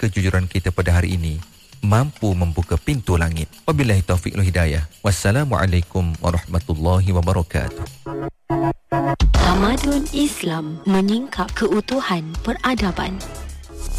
kejujuran kita pada hari ini mampu membuka pintu langit. Wabillahi taufiq wal hidayah. Wassalamualaikum warahmatullahi wabarakatuh. Tamadun Islam menyingkap keutuhan peradaban.